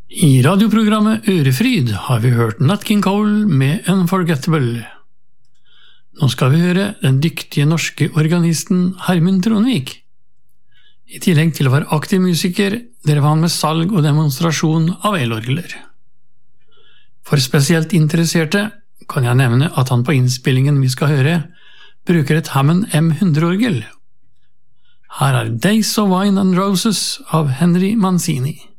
I radioprogrammet Ørefryd har vi hørt Nat King Cole med Unforgettable. Nå skal vi høre den dyktige norske organisten Hermund Tronvik. I tillegg til å være aktiv musiker, drev han med salg og demonstrasjon av elorgeler. For spesielt interesserte kan jeg nevne at han på innspillingen vi skal høre, bruker et Hammond M100-orgel. Her er Days of Wine and Roses av Henry Mancini.